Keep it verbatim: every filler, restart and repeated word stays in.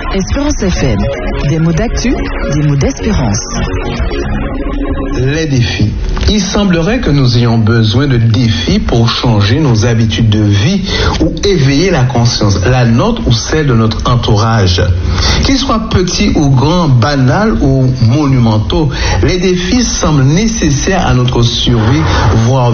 Espérance F M. Des mots d'actu, des mots d'espérance. Les défis. Il semblerait que nous ayons besoin de défis pour changer nos habitudes de vie ou éveiller la conscience, la nôtre ou celle de notre entourage. Qu'ils soient petits ou grands, banals ou monumentaux, les défis semblent nécessaires à notre survie, voire